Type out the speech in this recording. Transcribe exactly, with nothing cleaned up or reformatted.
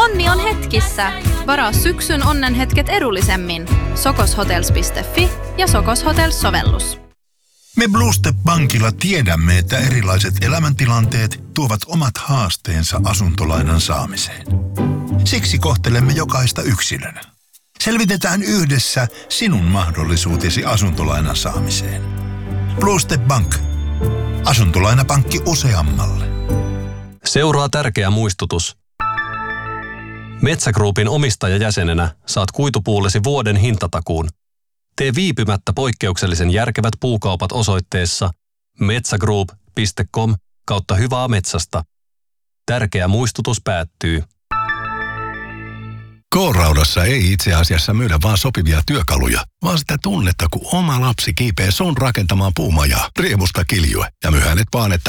Onni on hetkissä! Varaa syksyn onnenhetket edullisemmin. sokoshotels piste fi ja Sokos Hotels-sovellus. Me Blue Step Bankilla tiedämme, että erilaiset elämäntilanteet tuovat omat haasteensa asuntolainan saamiseen. Siksi kohtelemme jokaista yksilönä. Selvitetään yhdessä sinun mahdollisuutesi asuntolainan saamiseen. Blue Step Bank. Asuntolainapankki useammalle. Seuraa tärkeä muistutus. Metsä Groupin omistajajäsenenä saat kuitupuullesi vuoden hintatakuun. Tee viipymättä poikkeuksellisen järkevät puukaupat osoitteessa metsagroup piste com kautta hyvää metsästä. Tärkeä muistutus päättyy. K-Raudassa ei itse asiassa myydä vaan sopivia työkaluja, vaan sitä tunnetta, kun oma lapsi kiipee sun rakentamaan puumajaa, riemusta kiljue ja myy hänet vaan, että